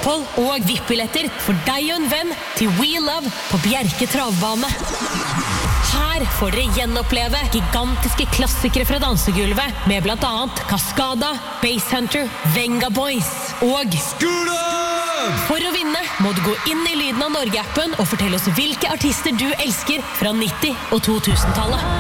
opphold og VIP-billetter for deg og en venn til We Love på Bjerke travbane. Her får dere gjenoppleve gigantiske klassikere fra dansegulvet med blant annet Cascada, Basshunter, Venga Boys og Skula! For å vinne må du gå inn i Lyden av Norge-appen og fortelle oss hvilke artister du elsker fra 90- og 2000-tallet.